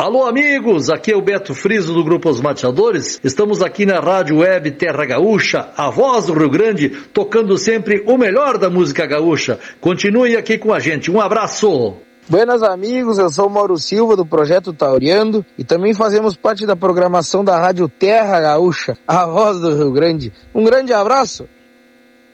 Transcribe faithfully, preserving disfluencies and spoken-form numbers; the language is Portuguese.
Alô, amigos, aqui é o Beto Friso do Grupo Os Mateadores. Estamos aqui na Rádio Web Terra Gaúcha, a voz do Rio Grande, tocando sempre o melhor da música gaúcha. Continue aqui com a gente. Um abraço! Buenas amigos, eu sou o Mauro Silva do Projeto Tauriando e também fazemos parte da programação da Rádio Terra Gaúcha, a voz do Rio Grande. Um grande abraço!